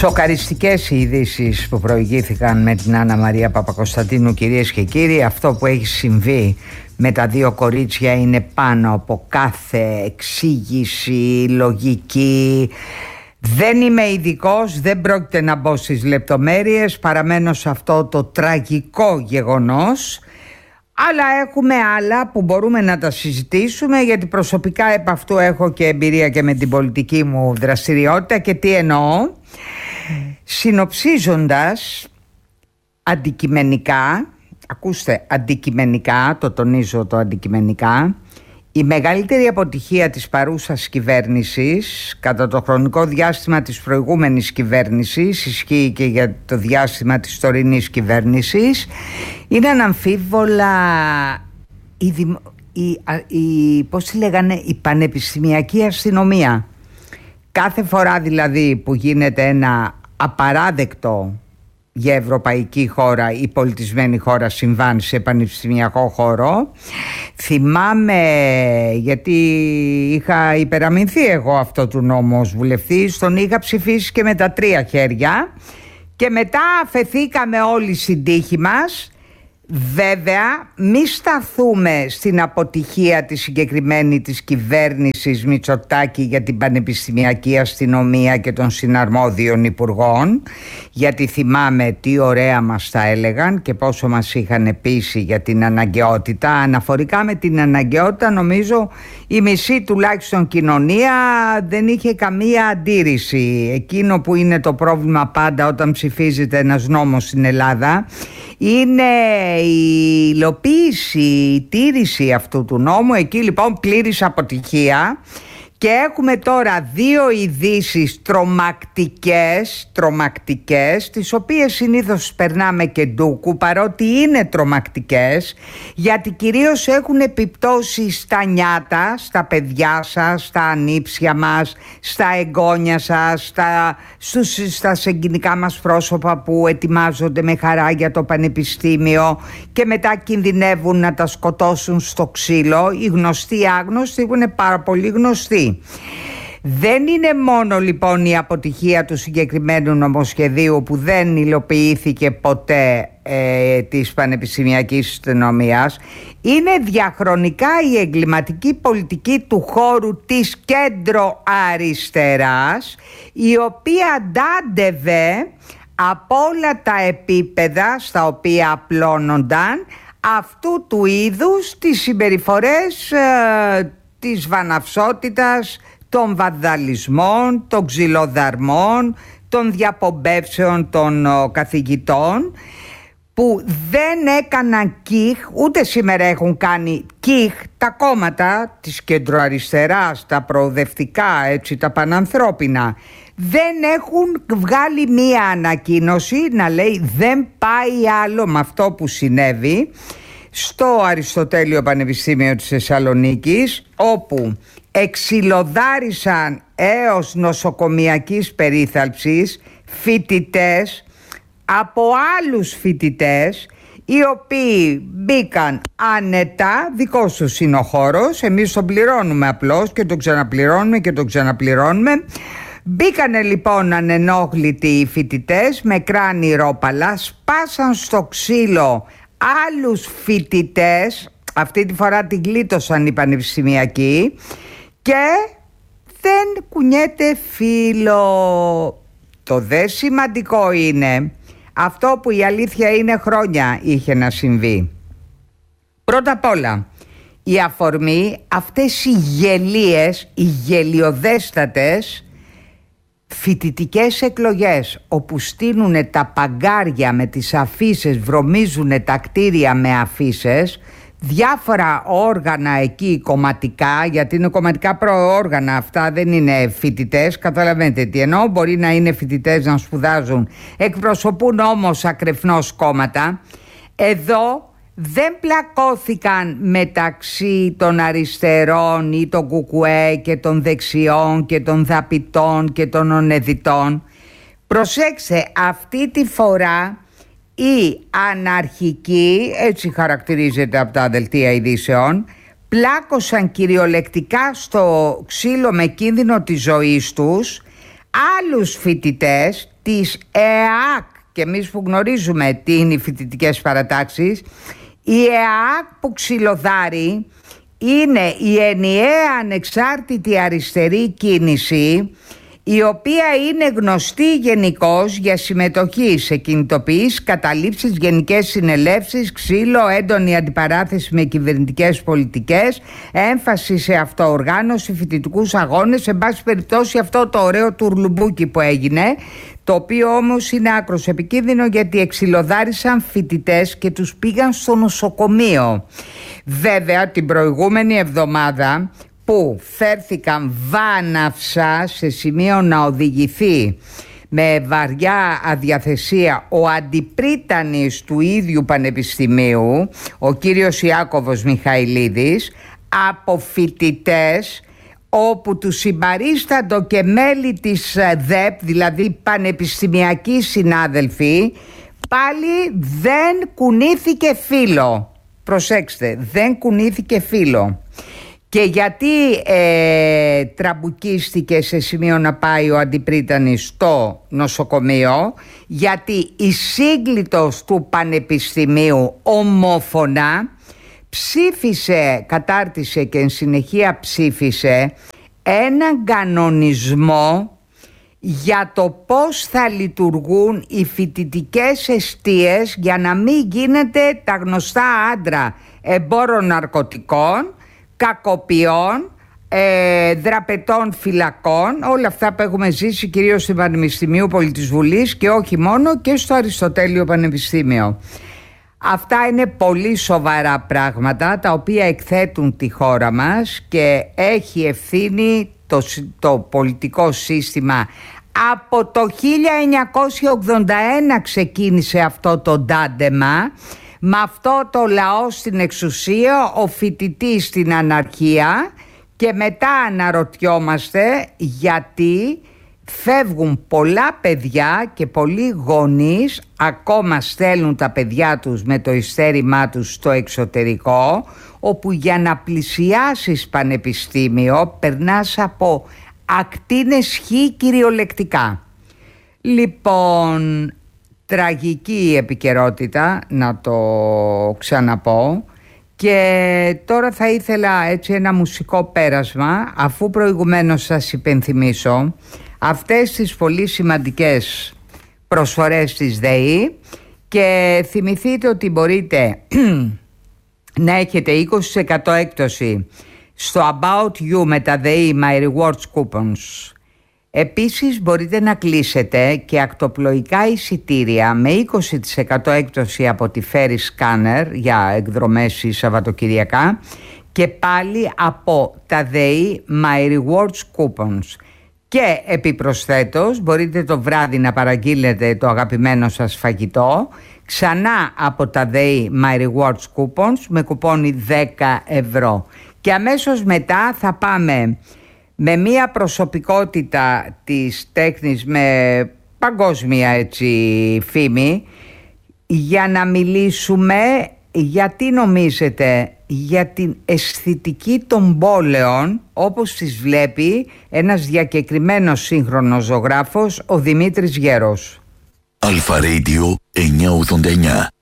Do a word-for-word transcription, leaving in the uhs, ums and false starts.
Σοκαριστικές οι ειδήσεις που προηγήθηκαν με την Άννα Μαρία Παπακοσταντίνου, κυρίες και κύριοι. Αυτό που έχει συμβεί με τα δύο κορίτσια είναι πάνω από κάθε εξήγηση, λογική. Δεν είμαι ειδικός, δεν πρόκειται να μπω στις λεπτομέρειες, παραμένω σε αυτό το τραγικό γεγονός. Αλλά έχουμε άλλα που μπορούμε να τα συζητήσουμε, γιατί προσωπικά επ' αυτού έχω και εμπειρία και με την πολιτική μου δραστηριότητα. Και τι εννοώ? Συνοψίζοντας αντικειμενικά, ακούστε, αντικειμενικά, το τονίζω το αντικειμενικά, η μεγαλύτερη αποτυχία της παρούσας κυβέρνησης κατά το χρονικό διάστημα της προηγούμενης κυβέρνησης, ισχύει και για το διάστημα της τωρινής κυβέρνησης, είναι αναμφίβολα η, δημο... η... η... πώς τη λέγανε, η πανεπιστημιακή αστυνομία. Κάθε φορά δηλαδή που γίνεται ένα απαράδεκτο για ευρωπαϊκή χώρα ή πολιτισμένη χώρα συμβάν σε πανεπιστημιακό χώρο, θυμάμαι, γιατί είχα υπεραμεινθεί εγώ αυτό του νόμου ως βουλευτής, τον είχα ψηφίσει και με τα τρία χέρια και μετά αφεθήκαμε όλοι στην τύχη μας. Βέβαια, μη σταθούμε στην αποτυχία της συγκεκριμένη της κυβέρνησης Μητσοτάκη για την πανεπιστημιακή αστυνομία και των συναρμόδιων υπουργών, γιατί θυμάμαι τι ωραία μας τα έλεγαν και πόσο μας είχαν πείσει για την αναγκαιότητα. Αναφορικά με την αναγκαιότητα, νομίζω η μισή τουλάχιστον κοινωνία δεν είχε καμία αντίρρηση. Εκείνο που είναι το πρόβλημα πάντα όταν ψηφίζεται ένας νόμος στην Ελλάδα είναι η υλοποίηση, η τήρηση αυτού του νόμου. Εκεί λοιπόν πλήρης αποτυχία. Και έχουμε τώρα δύο ειδήσεις τρομακτικές, τρομακτικές, τις οποίες συνήθως περνάμε και ντούκου, παρότι είναι τρομακτικές, γιατί κυρίως έχουν επιπτώσει στα νιάτα, στα παιδιά σας, στα ανήψια μας, στα εγγόνια σας, στα, στους, στα συγγενικά μας πρόσωπα που ετοιμάζονται με χαρά για το πανεπιστήμιο και μετά κινδυνεύουν να τα σκοτώσουν στο ξύλο. Οι γνωστοί άγνωστοι που είναι πάρα πολύ γνωστοί. Δεν είναι μόνο λοιπόν η αποτυχία του συγκεκριμένου νομοσχεδίου που δεν υλοποιήθηκε ποτέ ε, της πανεπιστημιακής αστυνομίας, είναι διαχρονικά η εγκληματική πολιτική του χώρου της κέντρο αριστεράς, η οποία αντάντευε από όλα τα επίπεδα στα οποία απλώνονταν αυτού του είδους τις συμπεριφορές ε, της βαναυσότητας, των βανδαλισμών, των ξυλοδαρμών, των διαπομπεύσεων των ο, καθηγητών, που δεν έκαναν κιχ, ούτε σήμερα έχουν κάνει κιχ τα κόμματα της κεντροαριστεράς, τα προοδευτικά, έτσι, τα πανανθρώπινα. Δεν έχουν βγάλει μία ανακοίνωση να λέει δεν πάει άλλο με αυτό που συνέβη στο Αριστοτέλειο Πανεπιστήμιο της Θεσσαλονίκης, όπου εξυλοδάρισαν έως νοσοκομιακής περίθαλψης φοιτητές από άλλους φοιτητές, οι οποίοι μπήκαν άνετα, δικός τους είναι ο χώρος, εμείς τον πληρώνουμε απλώς και τον ξαναπληρώνουμε και τον ξαναπληρώνουμε. Μπήκανε λοιπόν ανενόχλητοι οι φοιτητές με κράνη ρόπαλα, σπάσαν στο ξύλο άλλους φοιτητές, αυτή τη φορά την γλίτωσαν οι πανεπιστημιακοί, και δεν κουνιέται φύλλο. Το δε σημαντικό είναι αυτό που η αλήθεια είναι χρόνια είχε να συμβεί. Πρώτα απ' όλα, η αφορμή, αυτές οι γελίες, οι γελιοδέστατες φοιτητικές εκλογές, όπου στείνουνε τα παγκάρια με τις αφίσες, βρωμίζουνε τα κτίρια με αφίσες, διάφορα όργανα εκεί κομματικά, γιατί είναι κομματικά προόργανα αυτά, δεν είναι φοιτητές, καταλαβαίνετε τι εννοώ, μπορεί να είναι φοιτητές να σπουδάζουν, εκπροσωπούν όμως ακρεφνώς κόμματα. Εδώ δεν πλακώθηκαν μεταξύ των αριστερών ή των κουκουέ και των δεξιών και των δαπητών και των ονεδιτών. Προσέξτε, αυτή τη φορά οι αναρχικοί, έτσι χαρακτηρίζεται από τα δελτία ειδήσεων, πλάκωσαν κυριολεκτικά στο ξύλο με κίνδυνο της ζωής τους άλλους φοιτητές, της ΕΑΚ, και εμείς που γνωρίζουμε τι είναι οι φοιτητικές παρατάξεις, η ΕΑΚ που ξυλοδάρει είναι η ενιαία ανεξάρτητη αριστερή κίνηση, η οποία είναι γνωστή γενικώς για συμμετοχή σε κινητοποιήσεις, καταλήψεις, γενικές συνελεύσεις, ξύλο, έντονη αντιπαράθεση με κυβερνητικές πολιτικές, έμφαση σε αυτοοργάνωση, φοιτητικούς αγώνες, σε πάση περιπτώσει αυτό το ωραίο τουρλουμπούκι που έγινε, το οποίο όμως είναι άκρος επικίνδυνο, γιατί εξυλοδάρισαν φοιτητές και τους πήγαν στο νοσοκομείο. Βέβαια την προηγούμενη εβδομάδα, που φέρθηκαν βάναυσα σε σημείο να οδηγηθεί με βαριά αδιαθεσία ο αντιπρίτανης του ίδιου πανεπιστημίου, ο κύριος Ιάκωβος Μιχαηλίδης, από φοιτητές, όπου του συμπαρίσταντο και μέλη της ΔΕΠ, δηλαδή πανεπιστημιακοί συνάδελφοι, πάλι δεν κουνήθηκε φύλλο. Προσέξτε, δεν κουνήθηκε φύλλο. Και γιατί ε, τραμπουκίστηκε σε σημείο να πάει ο αντιπρίτανης στο νοσοκομείο? Γιατί η σύγκλιτος του πανεπιστημίου ομόφωνα ψήφισε, κατάρτισε και εν συνεχεία ψήφισε έναν κανονισμό για το πώς θα λειτουργούν οι φοιτητικές εστίες, για να μην γίνεται τα γνωστά άντρα εμπόρων ναρκωτικών, κακοποιών, ε, δραπετών φυλακών, όλα αυτά που έχουμε ζήσει κυρίως στην Πανεπιστημίου Πολιτισβουλής και όχι μόνο, και στο Αριστοτέλειο Πανεπιστήμιο. Αυτά είναι πολύ σοβαρά πράγματα, τα οποία εκθέτουν τη χώρα μας, και έχει ευθύνη το, το πολιτικό σύστημα. Από το χίλια εννιακόσια ογδόντα ένα ξεκίνησε αυτό το ντάντεμα, με αυτό το λαό στην εξουσία, ο φοιτητής στην αναρχία, και μετά αναρωτιόμαστε γιατί φεύγουν πολλά παιδιά και πολλοί γονείς ακόμα στέλνουν τα παιδιά τους με το ειστέρημά τους στο εξωτερικό, όπου για να πλησιάσεις πανεπιστήμιο περνάς από ακτίνες χ κυριολεκτικά. Λοιπόν, τραγική η επικαιρότητα, να το ξαναπώ. Και τώρα θα ήθελα έτσι ένα μουσικό πέρασμα, αφού προηγουμένως σας υπενθυμίσω αυτές τις πολύ σημαντικές προσφορές της ΔΕΗ, και θυμηθείτε ότι μπορείτε να έχετε είκοσι τοις εκατό έκπτωση στο About You με τα ΔΕΗ My Rewards Coupons. Επίσης μπορείτε να κλείσετε και ακτοπλοϊκά εισιτήρια με είκοσι τοις εκατό έκπτωση από τη Ferry Scanner για εκδρομές ή Σαββατοκυριακά, και πάλι από τα ΔΕΗ My Rewards Coupons. Και επιπροσθέτως μπορείτε το βράδυ να παραγγείλετε το αγαπημένο σας φαγητό ξανά από τα ΔΕΗ My Rewards Coupons με κουπόνι δέκα ευρώ. Και αμέσως μετά θα πάμε με μία προσωπικότητα της τέχνης με παγκόσμια έτσι φήμη, για να μιλήσουμε, γιατί νομίζετε, για την αισθητική των πόλεων όπως τις βλέπει ένας διακεκριμένος σύγχρονος ζωγράφος, ο Δημήτρης Γέρος. Αλφα Radio εννιακόσια ογδόντα εννιά.